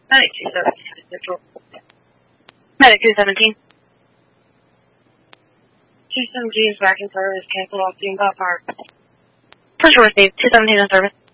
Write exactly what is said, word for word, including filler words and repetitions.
Medic two seventeen is neutral. Medic two seventeen. two seventeen is back in service. Cancel off the inbound fire. Push received. two seventeen in service.